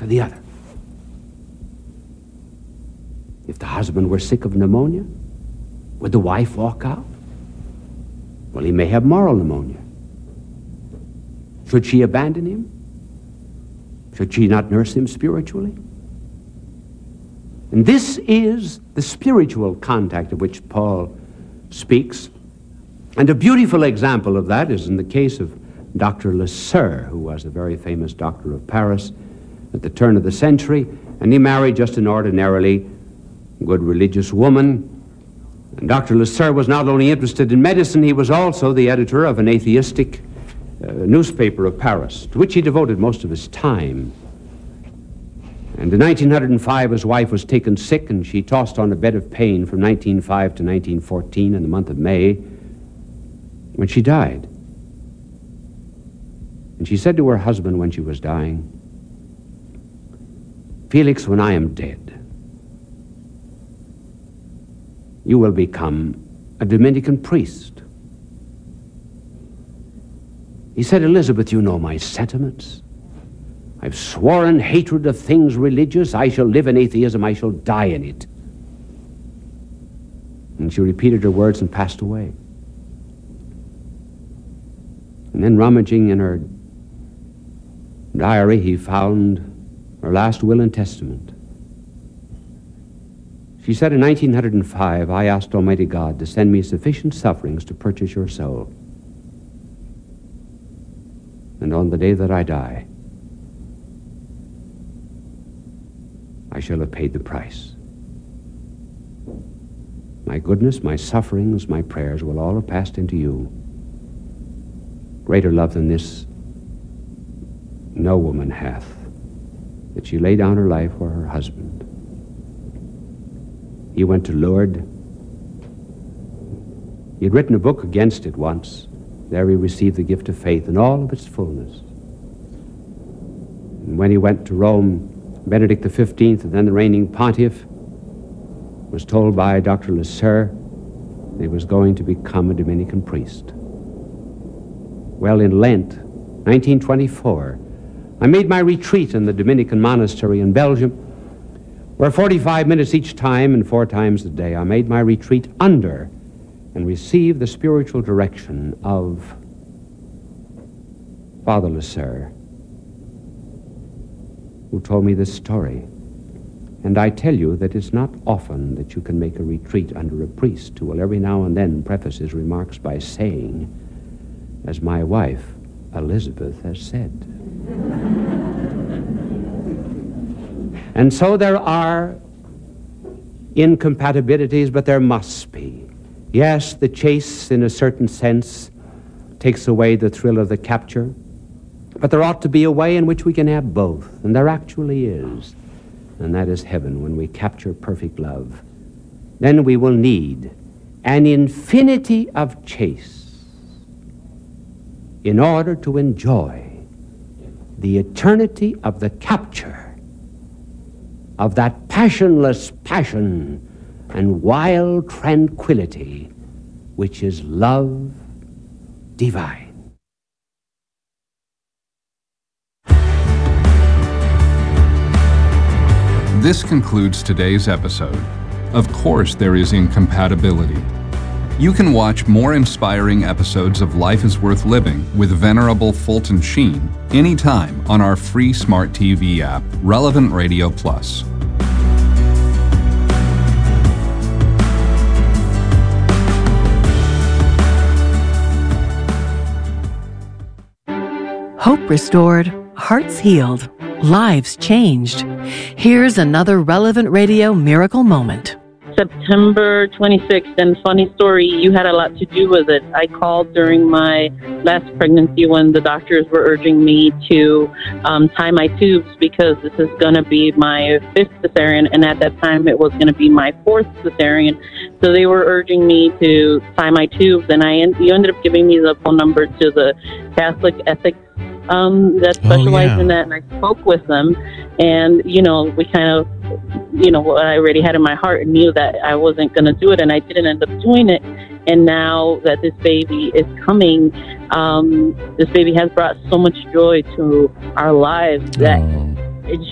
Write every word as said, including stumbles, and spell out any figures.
after the other. If the husband were sick of pneumonia, would the wife walk out? Well, he may have moral pneumonia. Should she abandon him? Should she not nurse him spiritually? And this is the spiritual contact of which Paul speaks. And a beautiful example of that is in the case of Doctor Le Sueur, who was a very famous doctor of Paris at the turn of the century, and he married just an ordinarily good religious woman. And Doctor Le Sueur was not only interested in medicine, he was also the editor of an atheistic uh, newspaper of Paris, to which he devoted most of his time. And in nineteen oh five, his wife was taken sick, and she tossed on a bed of pain from nineteen oh five to nineteen fourteen in the month of May, when she died. And she said to her husband when she was dying, "Felix, when I am dead, you will become a Dominican priest." He said, "Elizabeth, you know my sentiments. I've sworn hatred of things religious. I shall live in atheism. I shall die in it." And she repeated her words and passed away. And then, rummaging in her diary, he found her last will and testament. She said, "In nineteen oh five, I asked Almighty God to send me sufficient sufferings to purchase your soul. And on the day that I die, I shall have paid the price. My goodness, my sufferings, my prayers will all have passed into you. Greater love than this no woman hath, that she lay down her life for her husband." He went to Lourdes. He had written a book against it once. There he received the gift of faith in all of its fullness. And when he went to Rome, Benedict the fifteenth, and then the reigning pontiff, was told by Doctor Le Sueur that he was going to become a Dominican priest. Well, in Lent, nineteen twenty-four, I made my retreat in the Dominican monastery in Belgium, where forty-five minutes each time and four times a day I made my retreat under and received the spiritual direction of Father Le Sueur, who told me this story. And I tell you that it's not often that you can make a retreat under a priest who will every now and then preface his remarks by saying, as my wife, Elizabeth, has said. And so there are incompatibilities, but there must be. Yes, the chase, in a certain sense, takes away the thrill of the capture, but there ought to be a way in which we can have both, and there actually is, and that is heaven, when we capture perfect love. Then we will need an infinity of chase in order to enjoy the eternity of the capture of that passionless passion and wild tranquility which is love divine. This concludes today's episode. Of course, there is incompatibility. You can watch more inspiring episodes of Life is Worth Living with Venerable Fulton Sheen anytime on our free smart T V app, Relevant Radio Plus. Hope restored, hearts healed, lives changed. Here's another Relevant Radio miracle moment. September twenty-sixth, and funny story, you had a lot to do with it. I called during my last pregnancy when the doctors were urging me to um, tie my tubes because this is going to be my fifth cesarean, and at that time it was going to be my fourth cesarean. So they were urging me to tie my tubes, and I en- you ended up giving me the phone number to the Catholic Ethics um, that specialize oh, yeah. in that, and I spoke with them, and, you know, we kind of, you know, what I already had in my heart and knew that I wasn't going to do it, and I didn't end up doing it. And now that this baby is coming, um, this baby has brought so much joy to our lives that